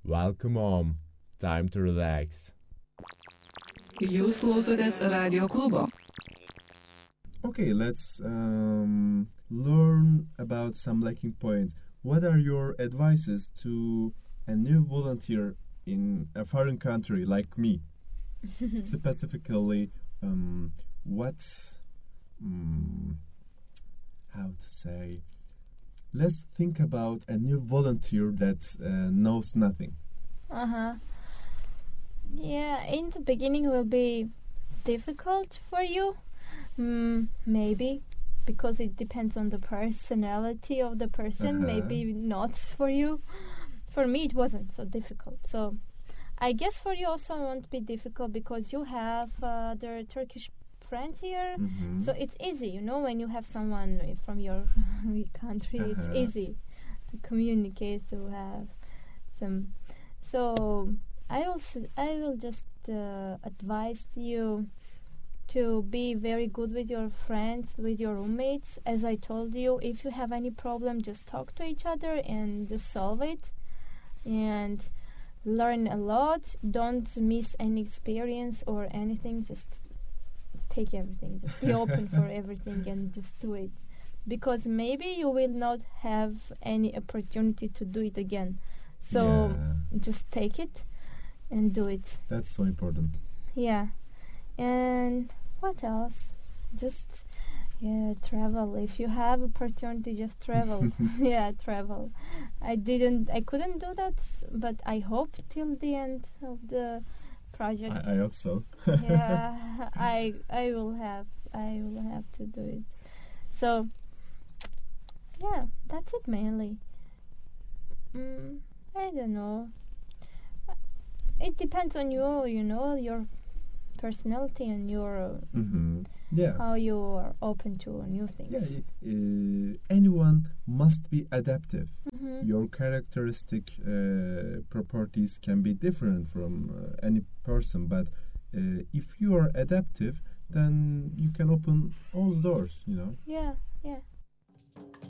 Welcome home. Time to relax. Jūs klausotės Radio klubo. Okay, let's learn about some lacking points. What are your advices to a new volunteer in a foreign country like me? Specifically, what, how to say, let's think about a new volunteer that knows nothing. Yeah, in the beginning will be difficult for you, maybe, because it depends on the personality of the person. Maybe not for you. For me, it wasn't so difficult. So I guess for you also won't be difficult because you have the Turkish friends here. So it's easy, when you have someone from your country, it's easy to communicate, to have some. So I will just advise you to be very good with your friends, with your roommates. As I told you, if you have any problem, just talk to each other and just solve it. And learn a lot. Don't miss any experience or anything. Just take everything. Just be open for everything and just do it. Because maybe you will not have any opportunity to do it again. So just take it and do it. That's so important. Yeah. And what else? Just travel. If you have opportunity, just travel. Travel. I couldn't do that, but I hope till the end of the project. I hope so. I will have to do it. So that's it mainly. I don't know. It depends on you, your personality and your how you are open to new things. Anyone must be adaptive. Your characteristic properties can be different from any person, but if you are adaptive, then you can open all the doors. Yeah.